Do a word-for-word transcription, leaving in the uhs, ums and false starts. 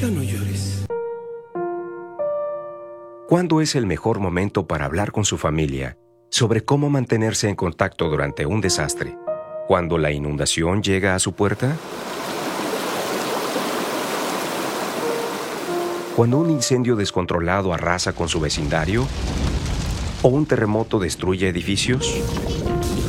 Ya no llores. ¿Cuándo es el mejor momento para hablar con su familia sobre cómo mantenerse en contacto durante un desastre? ¿Cuando la inundación llega a su puerta? ¿Cuando un incendio descontrolado arrasa con su vecindario? ¿O un terremoto destruye edificios?